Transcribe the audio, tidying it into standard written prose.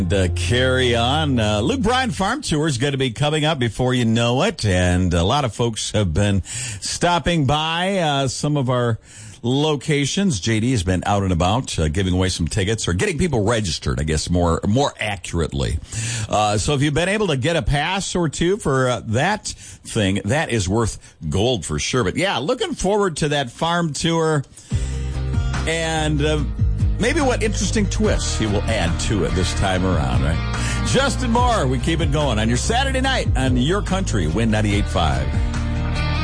Carry on. Luke Bryan Farm Tour is going to be coming up before you know it, and a lot of folks have been stopping by some of our locations. JD has been out and about giving away some tickets or getting people registered, I guess, more accurately. So if you've been able to get a pass or two for that thing, that is worth gold for sure. But yeah, looking forward to that farm tour and maybe what interesting twists he will add to it this time around, right? Justin Moore, we keep it going on your Saturday night on Your Country, Win 98.5.